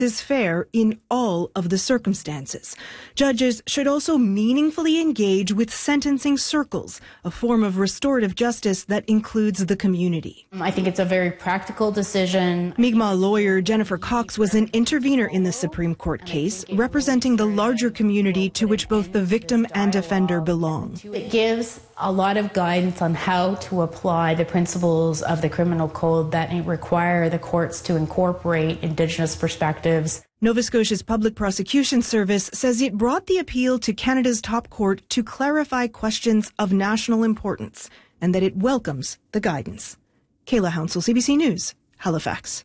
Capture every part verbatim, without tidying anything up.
is fair in all of the circumstances. Judges should also meaningfully engage with sentencing circles, a form of restorative justice that includes the community. I think it's a very practical decision. Mi'kmaq lawyer Jennifer Cox was an intervener in the Supreme Court case, representing the larger community to which both the victim and offender belong. It gives a lot of guidance on how to apply the principles of the criminal code that require the courts to incorporate Indigenous perspectives. Nova Scotia's Public Prosecution Service says it brought the appeal to Canada's top court to clarify questions of national importance and that it welcomes the guidance. Kayla Hounsell, C B C News, Halifax.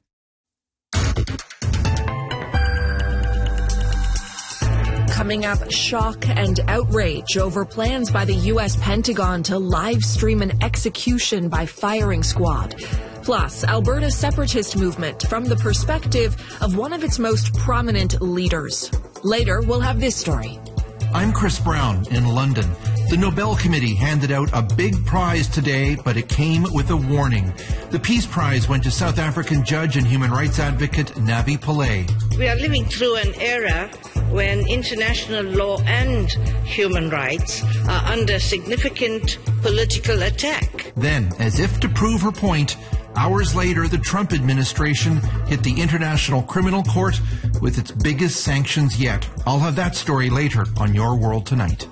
Coming up, shock and outrage over plans by the U S Pentagon to live stream an execution by firing squad. Plus, Alberta's separatist movement from the perspective of one of its most prominent leaders. Later, we'll have this story. I'm Chris Brown in London. The Nobel Committee handed out a big prize today, but it came with a warning. The Peace Prize went to South African judge and human rights advocate Navi Pillay. We are living through an era when international law and human rights are under significant political attack. Then, as if to prove her point, hours later, the Trump administration hit the International Criminal Court with its biggest sanctions yet. I'll have that story later on Your World Tonight.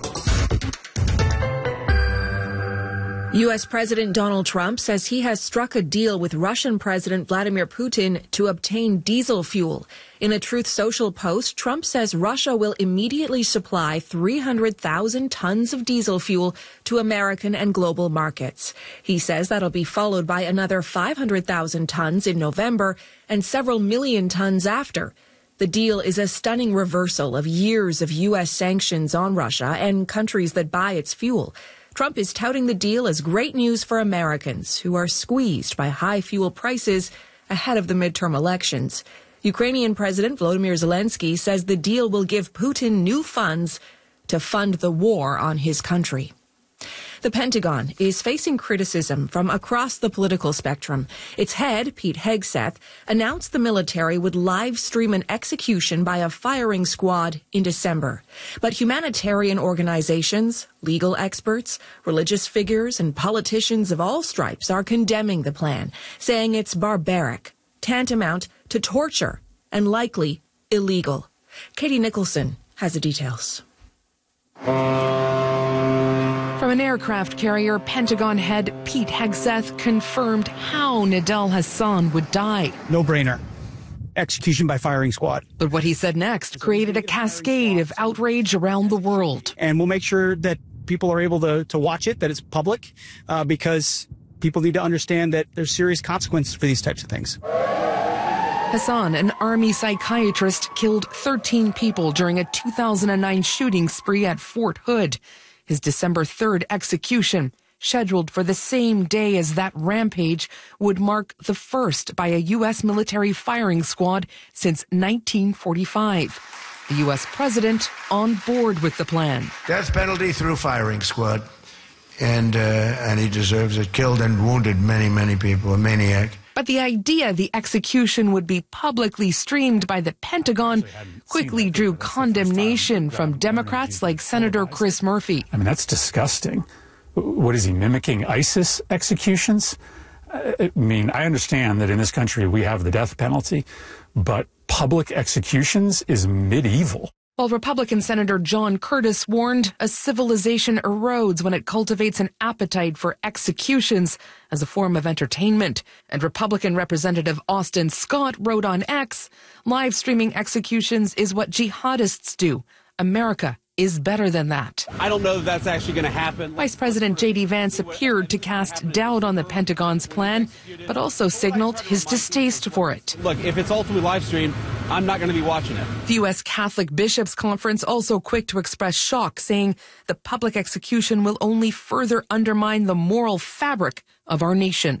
U S President Donald Trump says he has struck a deal with Russian President Vladimir Putin to obtain diesel fuel. In a Truth Social post, Trump says Russia will immediately supply three hundred thousand tons of diesel fuel to American and global markets. He says that'll be followed by another five hundred thousand tons in November and several million tons after. The deal is a stunning reversal of years of U S sanctions on Russia and countries that buy its fuel. Trump is touting the deal as great news for Americans who are squeezed by high fuel prices ahead of the midterm elections. Ukrainian President Volodymyr Zelensky says the deal will give Putin new funds to fund the war on his country. The Pentagon is facing criticism from across the political spectrum. Its head, Pete Hegseth, announced the military would live stream an execution by a firing squad in December. But humanitarian organizations, legal experts, religious figures, and politicians of all stripes are condemning the plan, saying it's barbaric, tantamount to torture, and likely illegal. Katie Nicholson has the details. From an aircraft carrier, Pentagon head Pete Hegseth confirmed how Nidal Hasan would die. No-brainer. Execution by firing squad. But what he said next created a cascade of outrage around the world. And we'll make sure that people are able to, to watch it, that it's public, uh, because people need to understand that there's serious consequences for these types of things. Hasan, an army psychiatrist, killed thirteen people during a two thousand nine shooting spree at Fort Hood. His December third execution, scheduled for the same day as that rampage, would mark the first by a U S military firing squad since nineteen forty-five. The U S president on board with the plan. Death penalty through firing squad. And, uh, and he deserves it. Killed and wounded many, many people. A maniac. But the idea the execution would be publicly streamed by the Pentagon quickly drew condemnation from Democrats like Senator Chris Murphy. I mean, that's disgusting. What is he, mimicking ISIS executions? I mean, I understand that in this country we have the death penalty, but public executions is medieval. While Republican Senator John Curtis warned a civilization erodes when it cultivates an appetite for executions as a form of entertainment. And Republican Representative Austin Scott wrote on X, live streaming executions is what jihadists do. America is better than that. I don't know that that's actually going to happen. Vice President J D Vance appeared to cast doubt on the Pentagon's plan, but also signaled his distaste for it. Look, if it's ultimately live streamed, I'm not going to be watching it. The U S Catholic Bishops' Conference also quick to express shock, saying the public execution will only further undermine the moral fabric of our nation.